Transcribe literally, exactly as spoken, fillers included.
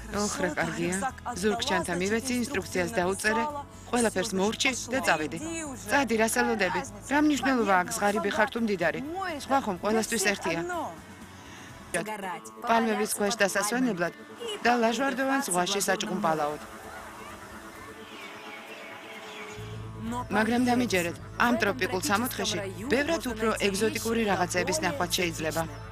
ოხრა კარგია. ზურგჩანთა მივეცი, ინსტრუქციას დაუწერე, ყველაფერს მოურჩი და წავედი. წადი, რას ელოდები? რა მნიშვნელობა აქვს ღარიბი ხარ თუ მდიდარი? სხვა ხომ ყველასთვის ერთია. პალმების ქვეშ დასასვენებლად და ლაჟვარდოვან ზღვაში საჭყუმპალაოდ. მაგრამ დამიჯერეთ, ამ ტროპიკულ სამოთხეში ბევრად უფრო ეგზოტიკური რაღაცების ნახვაც შეიძლება.